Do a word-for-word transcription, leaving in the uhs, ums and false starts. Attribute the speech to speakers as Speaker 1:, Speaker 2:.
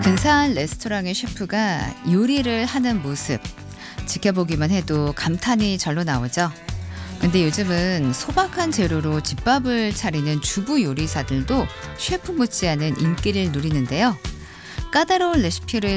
Speaker 1: 근사한 레스토랑의 셰프가 요리를 하는 모습 지켜보기만 해도 감탄이 절로 나오죠. 근데 요즘은 소박한 재료로 집밥을 차리는 주부 요리사들도 셰프 못지않은 인기를 누리는데요. 까다로운 레시피를